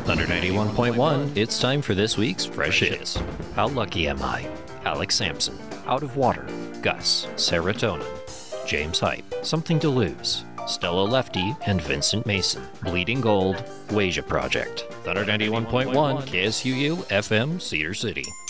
Thunder 91.1, it's time for this week's Fresh Hits. How Lucky Am I? Alex Sampson, Out of Water, Gus, Serotonin, James Hype, Something to Lose, Stella Lefty and Vincent Mason, Bleeding Gold, Wasia Project. Thunder 91.1, KSUU, FM, Cedar City.